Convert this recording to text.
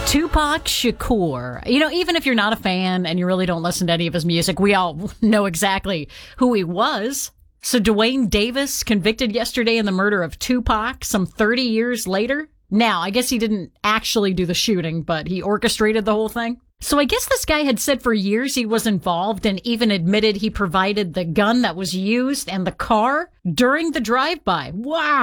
Tupac Shakur. You know, even if you're not a fan and you really don't listen to any of his music, we all know exactly who he was. So Dwayne Davis convicted yesterday in the murder of Tupac some 30 years later. Now, I guess he didn't actually do the shooting, but he orchestrated the whole thing. So I guess this guy had said for years he was involved and even admitted he provided the gun that was used and the car during the drive-by. Wow.